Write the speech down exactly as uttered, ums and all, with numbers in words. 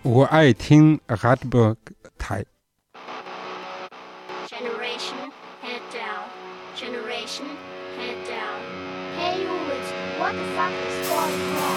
我爱听 Radberg 台。 Generation head down. Generation head down. Hey Ulrich, what the fuck is going on?